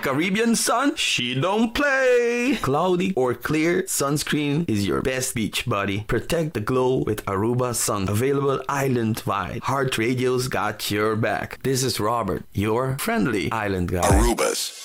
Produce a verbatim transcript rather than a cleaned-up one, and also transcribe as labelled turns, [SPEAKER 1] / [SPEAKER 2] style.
[SPEAKER 1] Caribbean sun, she don't play. Cloudy or clear, sunscreen is your best beach buddy. Protect the glow with Aruba Sun. Available island-wide. Heart Radio's got your back. This is Robert, your friendly island guy.
[SPEAKER 2] Aruba's